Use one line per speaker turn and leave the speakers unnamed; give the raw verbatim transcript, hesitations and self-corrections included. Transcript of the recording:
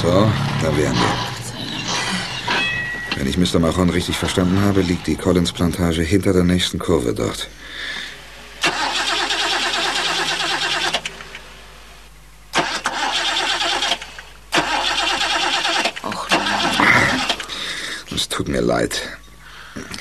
So, da wären wir. Wenn ich Mister Mahon richtig verstanden habe, liegt die Collins-Plantage hinter der nächsten Kurve dort.
Och nein.
Es tut mir leid.